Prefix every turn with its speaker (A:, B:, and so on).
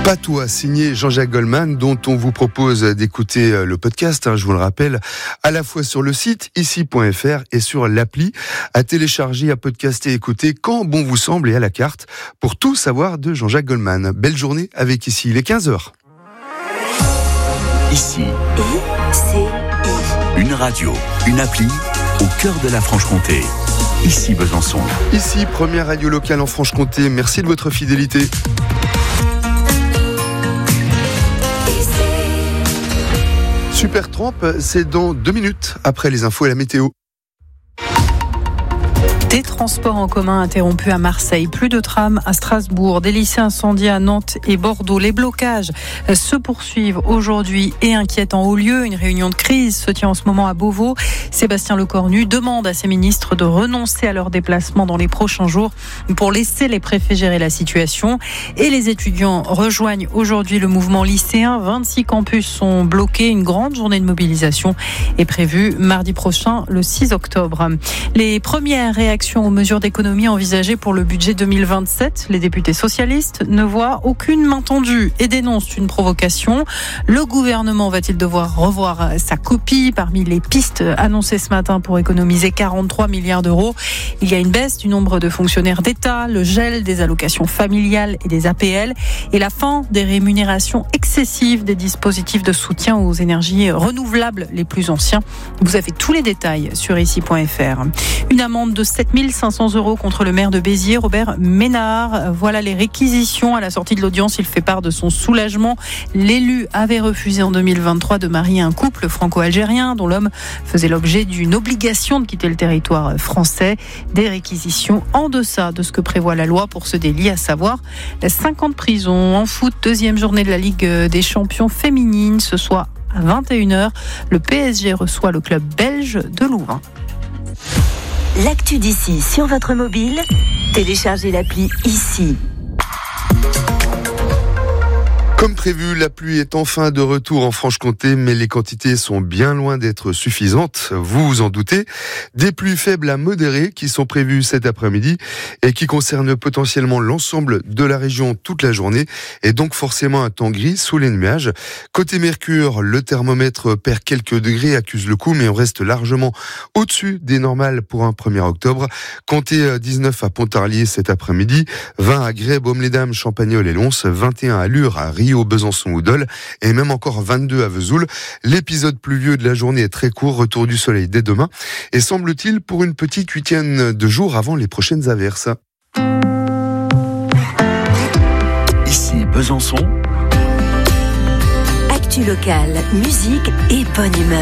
A: Patois, signé Jean-Jacques Goldman, dont on vous propose d'écouter le podcast, je vous le rappelle, à la fois sur le site ici.fr et sur l'appli, à télécharger, à podcaster, écouter quand bon vous semble et à la carte, pour tout savoir de Jean-Jacques Goldman. Belle journée avec Ici, il est 15h.
B: Ici, une radio, une appli, au cœur de la Franche-Comté. Ici Besançon.
A: Ici, première radio locale en Franche-Comté. Merci de votre fidélité. Super Tramp, c'est dans 2 minutes après les infos et la météo.
C: Des transports en commun interrompus à Marseille, plus de trams à Strasbourg, des lycées incendiés à Nantes et Bordeaux. Les blocages se poursuivent aujourd'hui et inquiètent en haut lieu. Une réunion de crise se tient en ce moment à Beauvau. Sébastien Lecornu demande à ses ministres de renoncer à leurs déplacements dans les prochains jours pour laisser les préfets gérer la situation. Et les étudiants rejoignent aujourd'hui le mouvement lycéen. 26 campus sont bloqués. Une grande journée de mobilisation est prévue mardi prochain, le 6 octobre. Les premières réactions aux mesures d'économie envisagées pour le budget 2027. Les députés socialistes ne voient aucune main tendue et dénoncent une provocation. Le gouvernement va-t-il devoir revoir sa copie? Parmi les pistes annoncées ce matin pour économiser 43 milliards d'euros, il y a une baisse du nombre de fonctionnaires d'État, le gel des allocations familiales et des APL et la fin des rémunérations excessives des dispositifs de soutien aux énergies renouvelables les plus anciens. Vous avez tous les détails sur ici.fr. Une amende de 7 500 € contre le maire de Béziers, Robert Ménard. Voilà les réquisitions. À la sortie de l'audience, il fait part de son soulagement. L'élu avait refusé en 2023 de marier un couple franco-algérien dont l'homme faisait l'objet d'une obligation de quitter le territoire français. Des réquisitions en deçà de ce que prévoit la loi pour ce délit, à savoir 5 ans de prison. En foot, deuxième journée de la Ligue des champions féminines. Ce soir à 21h, le PSG reçoit le club belge de Louvain.
D: L'actu d'ici sur votre mobile, téléchargez l'appli Ici.
A: Comme prévu, la pluie est enfin de retour en Franche-Comté, mais les quantités sont bien loin d'être suffisantes, vous vous en doutez. Des pluies faibles à modérées qui sont prévues cet après-midi et qui concernent potentiellement l'ensemble de la région toute la journée et donc forcément un temps gris sous les nuages. Côté Mercure, le thermomètre perd quelques degrés, accuse le coup, mais on reste largement au-dessus des normales pour un 1er octobre. Comptez 19 à Pontarlier cet après-midi, 20 à Grès, Baume-les-Dames, Champagnole et Lons, 21 à Lure, à Rio, Besançon ou Dole, et même encore 22 à Vesoul. L'épisode pluvieux de la journée est très court, retour du soleil dès demain, et semble-t-il pour une petite huitaine de jours avant les prochaines averses.
B: Ici Besançon.
D: Actu locale, musique et bonne humeur.